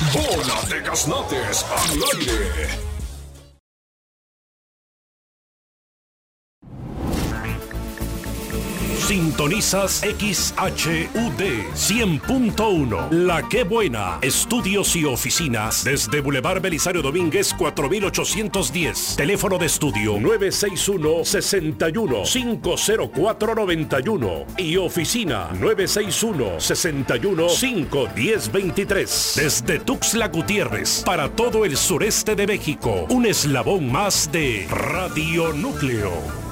Bola de Gaznates al aire. Sintonizas XHUD 100.1, La Que Buena. Estudios y oficinas desde Boulevard Belisario Domínguez 4810. Teléfono de estudio 961-61-50491 y oficina 961-61-51023. Desde Tuxtla Gutiérrez para todo el sureste de México. Un eslabón más de Radio Núcleo.